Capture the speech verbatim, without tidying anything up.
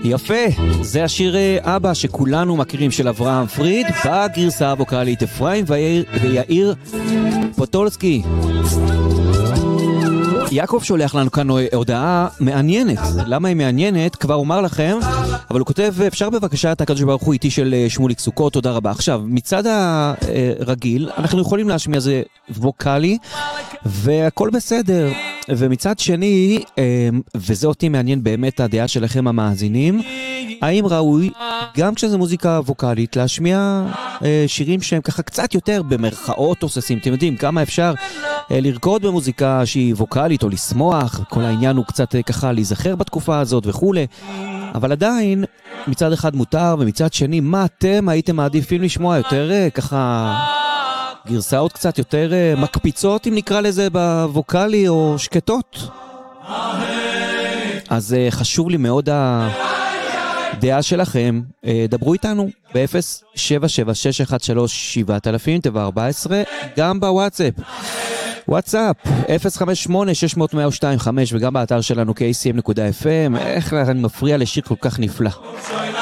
יפה, זה השיר אבא שכולנו מכירים של אברהם פריד, בגרסה הווקלית אפרים ויאיר, ויאיר פוטולסקי. יעקב שולח לנו כאן הודעה מעניינת. למה היא מעניינת? כבר אומר לכם, אבל הוא כותב, אפשר בבקשה את הקדוש ברוך הוא איתי של שמוליק סוכות, תודה רבה. עכשיו, מצד הרגיל, אנחנו יכולים להשמיע זה ווקלי, והכל בסדר. ומצד שני, וזה אותי מעניין באמת הדעה שלכם המאזינים, האם ראוי, גם כשזה מוזיקה ווקלית, להשמיע שירים שהם ככה קצת יותר במרכאות תוססים. אתם יודעים, כמה אפשר לרקוד במוזיקה שהיא ווקלית או לשמוח, כל העניין הוא קצת ככה להיזכר בתקופה הזאת וכו'. אבל עדיין, מצד אחד מותר, ומצד שני, מה אתם הייתם מעדיפים לשמוע יותר ככה גרסאות קצת יותר מקפיצות, אם נקרא לזה בווקלי, או שקטות? אז חשוב לי מאוד הדעה שלכם. דברו איתנו ב-אפס שבע שבע שש אחת שלוש שבע אלפים, תבע ארבע עשרה, גם בוואטסאפ. וואטסאפ אפס חמש שמונה שש מאות מאה ושתיים חמש, וגם באתר שלנו קי סי אם נקודה אף אם. איך אני מפריע לשיר כל כך נפלא.